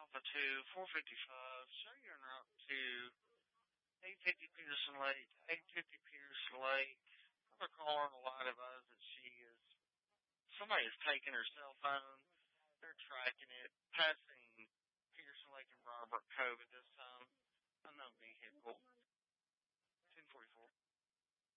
Alpha 2, 455. Show you en route to 850 Peterson Lake, 850 Peterson Lake. Another caller on the line advised that somebody has taken her cell phone. They're tracking it, passing Peterson Lake and Robert Cove at this time. Unknown vehicle. 1044.